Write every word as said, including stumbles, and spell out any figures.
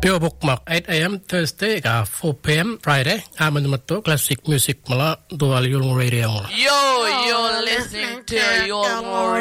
Pio Bookmark eight a.m. Thursday ka four p.m. Friday aman mato classic music mala dual yung radio. Yo, you're listening to your